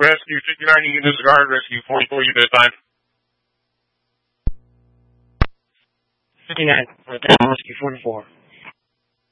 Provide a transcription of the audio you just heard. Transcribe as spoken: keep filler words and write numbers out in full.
rescue fifty-nine, you can disregard. Rescue forty-four, you bit time. fifty-nine, rescue forty-four.